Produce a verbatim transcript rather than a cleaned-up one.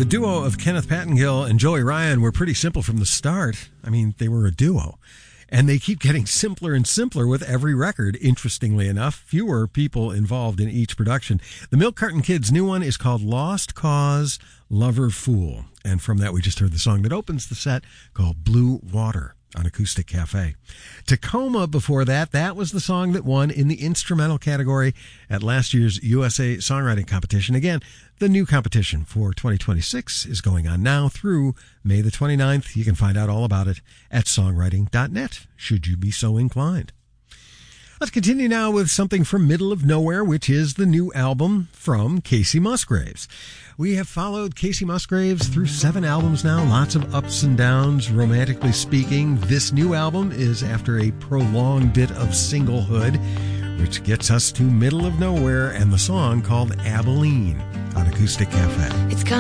duo of Kenneth Pattengill and Joey Ryan were pretty simple from the start. I mean, they were a duo. And they keep getting simpler and simpler with every record, interestingly enough. Fewer people involved in each production. The Milk Carton Kids' new one is called Lost Cause, Lover Fool. And from that, we just heard the song that opens the set called Blue Water on Acoustic Cafe. Tacoma before that, that was the song that won in the instrumental category at last year's U S A Songwriting Competition. Again, the new competition for twenty twenty-six is going on now through May the twenty-ninth. You can find out all about it at songwriting dot net, should you be so inclined. Let's continue now with something from Middle of Nowhere, which is the new album from Kacey Musgraves. We have followed Kacey Musgraves through seven albums now, lots of ups and downs, romantically speaking. This new album is after a prolonged bit of singlehood, which gets us to Middle of Nowhere and the song called Abilene on Acoustic Cafe. It's